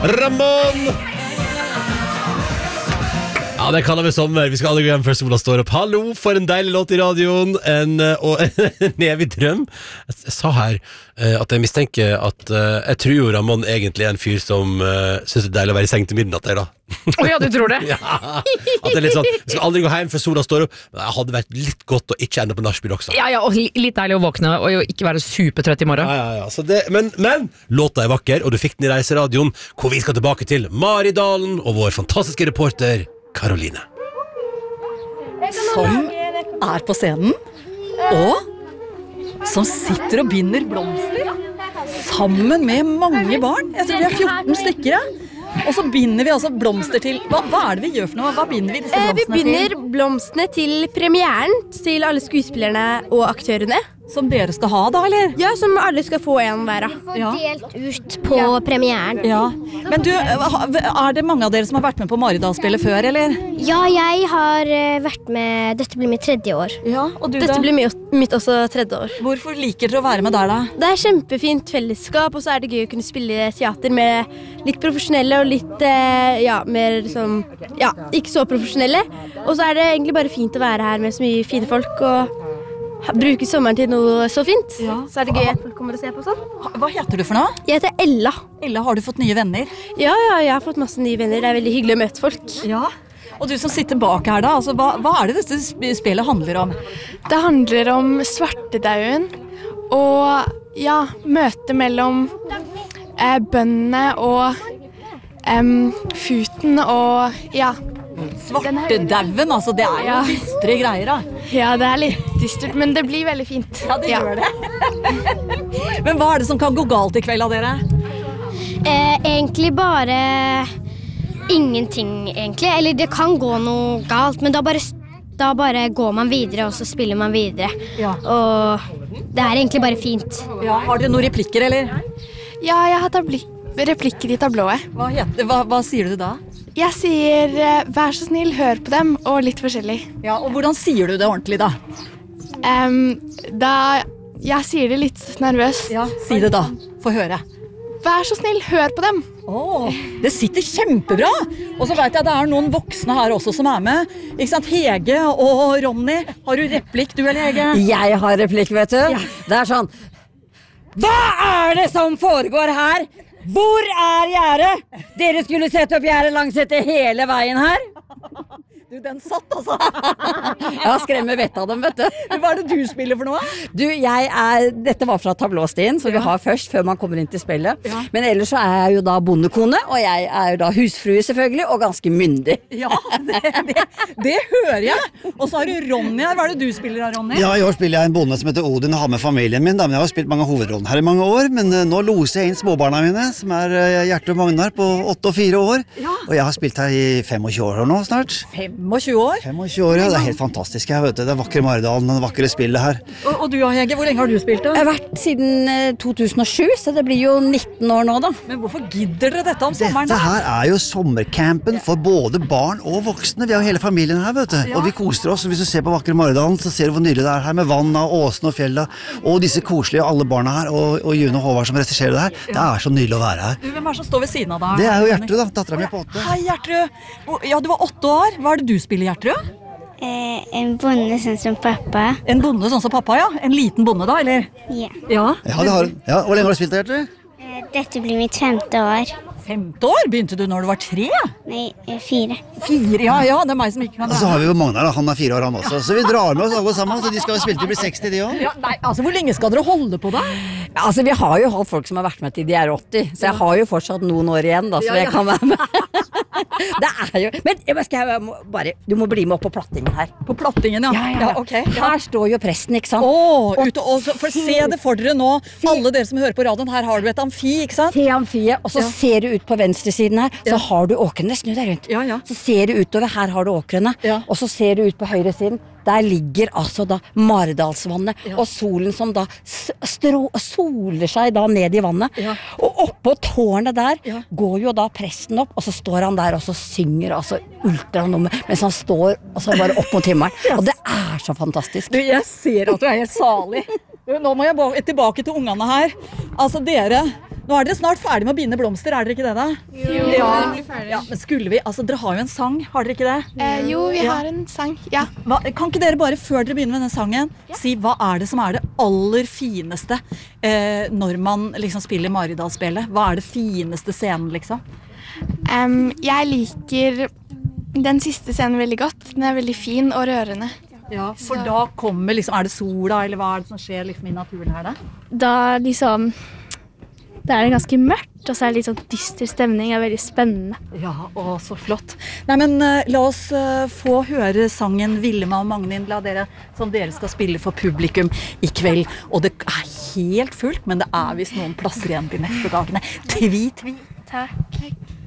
Ramón! Ja, det kaller vi sommer. Vi skal aldri glemme før sola står opp. Hallo, for en deilig låt i radioen. Og en evig drøm. Jeg sa her at jeg mistenker at jeg tror jo Ramón egentlig er en fyr som synes det er deilig å være i seng til midnatt der, da. Ja, du tror det? Ja, at det er litt sånn, vi skal aldri gå hjem før sola står opp. Men det hadde vært litt godt å ikke ende på nachspiel også. Ja, og litt deilig å våkne og jo ikke være supertrøtt i morgen. Ja, så det, men låta er vakker, og du fikk den i Reiseradioen, hvor vi skal tilbake til Maridalen og vår fantastiske reporter Karoline. Som er på scenen, og som sitter og binder blomster sammen med mange barn. Jeg tror vi er 14 stykker, og så binder vi altså blomster til. Hva er det vi gjør for noe? Hva binder vi disse blomstene til? Vi binder blomstene til premieren, til alle skuespillerne og aktørene. Som dere skal ha da, eller? Ja, som alle skal få en hver. Ja. Delt ut på premieren. Ja. Men du, er det mange av dere som har vært med på Maridalsspillet før, eller? Ja, jeg har vært med, dette blir mitt 3. år. Ja, og du Dette da? blir mitt også 3. år. Hvorfor liker dere å være med der da? Det er kjempefint fellesskap, og så er det gøy å kunne spille teater med litt profesjonelle og litt, mer liksom, ikke så profesjonelle. Og så er det egentlig bare fint å være her med så mye fine folk, og bruke sommeren til noe så fint. Ja. Så er det gøy at folk kommer og ser på sånn. Hva heter du for noe? Jeg heter Ella. Ella, har du fått nye venner? Ja, jeg har fått masse nye venner. Det er veldig hyggelig å møte folk. Ja. Og du som sitter bak her da, altså, hva er det dette spillet handler om? Det handler om svartedauden og møte mellom bøndene og futen og Svartedauden, altså det er jo dystre greier da. Ja, det er litt dystert, men det blir veldig fint. Ja, det gjør det. Men hva er det som kan gå galt i kveld av dere? Egentlig bare ingenting, egentlig. Eller det kan gå noe galt, men da bare går man videre, og så spiller man videre. Ja. Og det er egentlig bare fint. Ja, har dere noen replikker, eller? Ja, jeg har replikker i tablået. Hva sier du da? Jeg sier, vær så snill, hør på dem, og litt forskjellig. Ja, og hvordan sier du det ordentlig da? Jeg sier det litt nervøst. Ja, si det da. Få høre. Vær så snill, hør på dem. Det sitter kjempebra. Og så vet jeg det er noen voksne her også som er med. Ikke sant? Hege og Ronny. Har du replikk, du eller Hege? Jeg har replikk, vet du. Ja. Det er sånn. Hva er det som foregår her? Hvor er gjerdet? Dere skulle sette opp gjerdet langs etter hele veien her. Du, den satt altså. Ja, skremmer vettet av dem, vet du. Hva er det du spiller for noe? Du, dette var fra tablåstien, som vi har først, før man kommer inn til spillet. Ja. Men ellers så er jeg jo da bondekone, og jeg er jo da husfrue selvfølgelig, og ganske myndig. Ja, det hører jeg. Og så har du Ronny her. Hva er det du spiller av, Ronny? Ja, i år spiller jeg en bonde som heter Odin og har med familien min. Men jeg har spilt mange hovedroller her i mange år, men nå loser jeg inn småbarna mine, som er Gjerte og Magnar på 8 og 4 år. Ja. Og jeg har spilt her i 25 år nå snart. 25 år? 25 år, ja. Det er helt fantastisk her, vet du. Det er vakre Maridalen, det vakre spillet her. Og du, Hege, hvor lenge har du spilt da? Jeg har vært siden 2007, så det blir jo 19 år nå da. Men hvorfor gidder dere dette om sommeren da? Dette her er jo sommercampen for både barn og voksne. Vi har jo hele familien her, vet du. Ja. Og vi koser oss. Og hvis du ser på vakre Maridalen, så ser du hvor nydelig det er her med vann av åsene og fjella. Og disse koselige alle barna her, og June og Håvard som regisserer det her. Det er så nydelig å være her. Du, hvem er det som står ved siden av deg? Det er jo Gjertrud da, datteren min på 8. Hei, Gjertrud. Ja, du var 8 år. Hva er det du spiller, Gjertrud? En bonde sånn som pappa. En bonde sånn som pappa, ja? En liten bonde da, eller? Ja. Ja. Ja, det har hun. Ja, hvor lenge har du spilt det, Gjertrud? Dette blir mitt 5. år. 5 år? Begynte du når du var 3? Nei, 4. 4, ja, det er meg som ikke kan Og så har vi jo Magnar da, han er 4 år han også. Så vi drar med oss alle sammen, så de skal jo spille til de blir 60 de også. Ja, nei, altså hvor lenge skal dere holde på da? Altså, vi har jo hatt folk som har vært med til de er 80, så jeg har jo fortsatt noen år igjen da, så jeg kan være med. Det er jo, men du må bli med opp på plattingen her. På plattingen, ja. Ja, ok. Her står jo presten, ikke sant? Se det for dere nå, alle dere som hører på radioen, her har du et amfi, ikke sant? Se amfiet, og så ser du ut på venstre siden her, så har du åkrene, snu deg rundt. Ja. Så ser du utover, her har du åkrene, og så ser du ut på høyre siden, der ligger altså da Maridalsvannet, og solen som da soler seg da ned i vannet. Og oppå tårnet der går jo da presten opp, og så står han der og så synger altså ultranummer, mens han står altså bare opp mot himmelen. Og det er så fantastisk. Du, jeg ser at du er helt salig. Nå må jeg tilbake til ungene her. Altså dere, Nå er dere snart ferdig med å binde blomster, er dere ikke det da? Jo, Ja, men skulle vi, altså dere har jo en sang, har dere ikke det? Jo, vi har en sang. Ja. Kan ikke dere bare, før dere begynner med den sangen, si hva er det som er det aller fineste når man liksom spiller Maridalsspillet? Hva er det fineste scenen, liksom? Jeg liker den siste scenen veldig godt. Den er veldig fin og rørende. Ja, for da kommer liksom, er det sola, eller hva er det som skjer liksom i naturen her da? Da liksom det er ganske mørkt, og så er det litt sånn dyster stemning. Det er veldig spennende. Ja, så flott. Nei, men la oss få høre sangen Vilma og Magnin, som dere skal spille for publikum i kveld. Og det er helt fullt, men det er visst noen plasser igjen de neste dagene. Tvi. Takk.